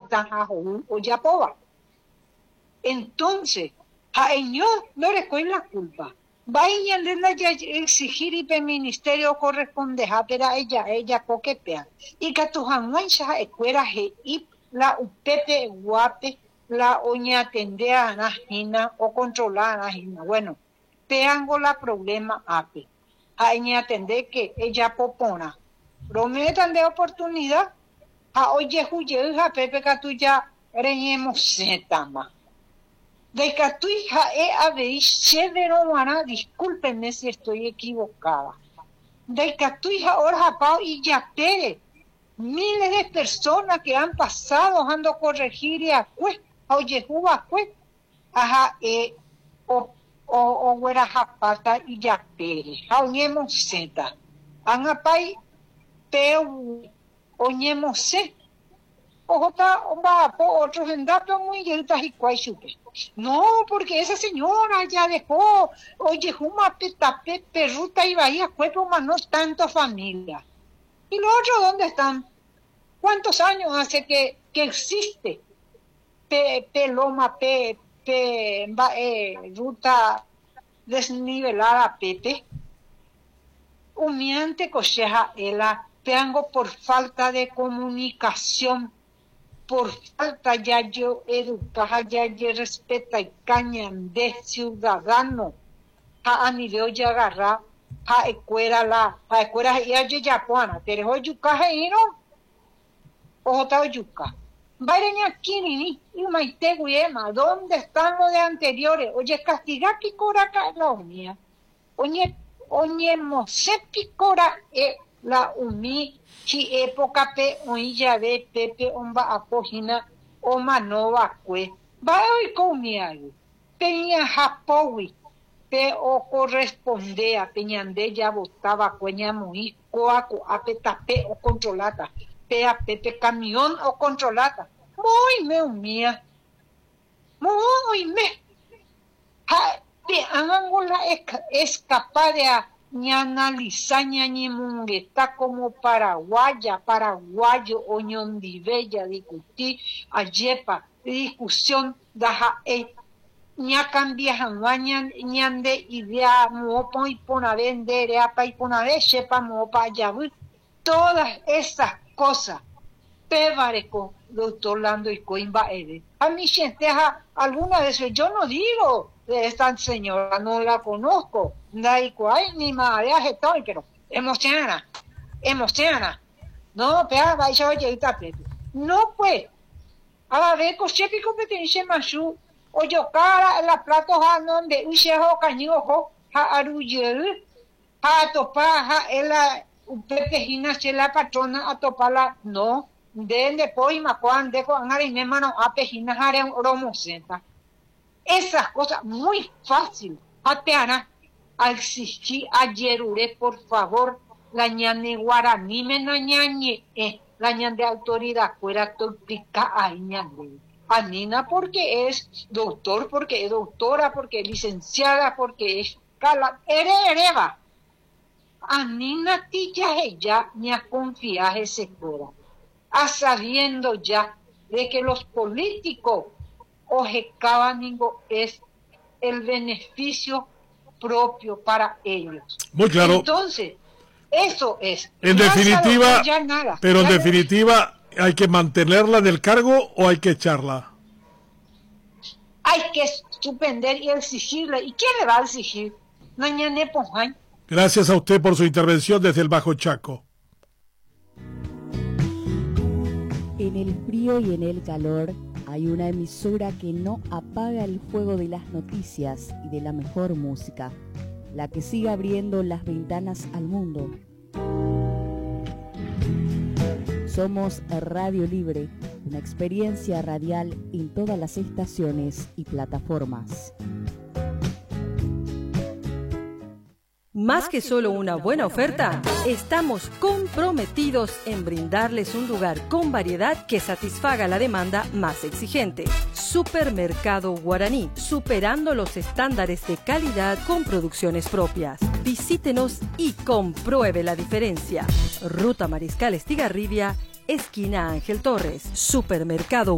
o ya poba. Entonces, a ellos no les coge la culpa. Vayan a exigir y el ministerio corresponde a ella coquetea. Y que tu jamuancha escuela y la upepe guape, la oña tendea a la gina o controlar a la gina. Bueno, peango la problema ape. A ella atender que ella popona. Prometan de oportunidad. A oye huye a pepe que tú ya reñemos setama. De que tu hija habéis chévere humana, discúlpenme si estoy equivocada. De que tu hija ahora pao y ya pere. Miles de personas que han pasado ando corregir y acue, oye juba acue, ajá, o güera japata y ya pere. Oñemos seta. Anapai peu oñemos se. Ojota va por otros en datos muy lletas y cuay supe. No, porque esa señora ya dejó, oye, Juma, Pepe, Ruta y Bahía, Cuerpo, más no tanto familia. ¿Y los otros dónde están? ¿Cuántos años hace que existe? Loma, Ruta desnivelada, Pepe. Humiante cocheja, ela, peango por falta de comunicación. Por falta ya yo educada, ya yo respeta y caña de ciudadano. A nivel ya agarra, a escuela ya ya puana, te dejo yuca y no, o ta yuca. Vayan aquí ni maite guiema, ¿dónde están los de anteriores? Oye, castiga picora la unía. Oye, mose picora la umi. Si época pe oilla de pepe omba acogina o manova cue va hoy comiago peña japowi pe o correspondea peñande ya botaba cueña muy coaco apetape o controlata pe a pepe camión o controlata muy me umía muy me ha pe angola es capaz de ñana lizaña ñi mungueta como paraguayo oñondibella discutí ayepa discusión daja ña cambia janwaña ñande idea mopo y pona vender apa y pona de shepa mopa yabu todas esas cosas pevareco doctor Lando y Coimba Ede a mi gente alguna vez yo no digo de esta señora, no la conozco, ni madre pero emociona, no, pea, vaya oye, no pues, a ver, coche competencia machu, o yo cara, la plato ha donde usejo cañojo, ha aruyel, ha topa, ha ela, pepejina se la patrona a topala, no, de después macuan, de con ari mi mano a pejina hare romosenta. Esas cosas muy fácil. Ateana, al exigir ayer, por favor, la ñane guaraní me no ñañe, la ñan de autoridad, fuera topica a ñane. Anina porque es doctor, porque es doctora, porque es licenciada, porque es cala, ereva. Anina tilla ella, ni a confiaje se fuera. A sabiendo ya de que los políticos Ojecábanigo es el beneficio propio para ellos. Muy claro. Entonces, eso es. En definitiva, pero en definitiva, ¿hay que mantenerla en el cargo o hay que echarla? Hay que suspender y exigirle. ¿Y quién le va a exigir? Gracias a usted por su intervención desde el Bajo Chaco. En el frío y en el calor hay una emisora que no apaga el fuego de las noticias y de la mejor música, la que sigue abriendo las ventanas al mundo. Somos Radio Libre, una experiencia radial en todas las estaciones y plataformas. Más que solo una buena oferta, estamos comprometidos en brindarles un lugar con variedad que satisfaga la demanda más exigente. Supermercado Guaraní, superando los estándares de calidad con producciones propias. Visítenos y compruebe la diferencia. Ruta Mariscal Estigarribia, esquina Ángel Torres. Supermercado